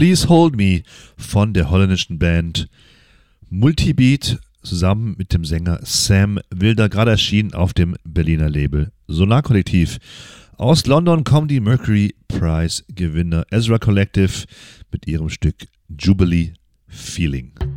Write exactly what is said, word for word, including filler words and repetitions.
Please Hold Me von der holländischen Band Multibeat zusammen mit dem Sänger Sam Wilder, gerade erschienen auf dem Berliner Label Sonar Kollektiv. Aus London kommen die Mercury Prize Gewinner Ezra Collective mit ihrem Stück Jubilee Feeling.